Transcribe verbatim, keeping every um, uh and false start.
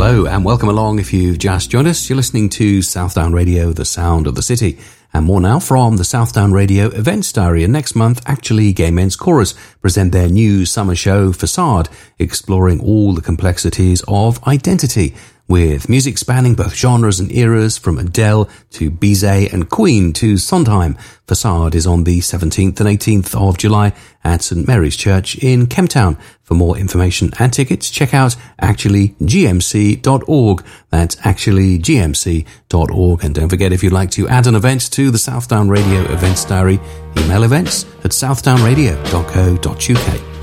Hello and welcome along. If you've just joined us, you're listening to Southdown Radio, the sound of the city. And more now from the Southdown Radio Events Diary. And next month, Actually Gay Men's Chorus present their new summer show, Facade, exploring all the complexities of identity, with music spanning both genres and eras, from Adele to Bizet and Queen to Sondheim. Facade is on the seventeenth and eighteenth of July at St Mary's Church in Kemptown. For more information and tickets, check out actually g m c dot org. That's actually g m c dot org. And don't forget, if you'd like to add an event to the Southdown Radio Events Diary, email events at southdown radio dot co dot u k.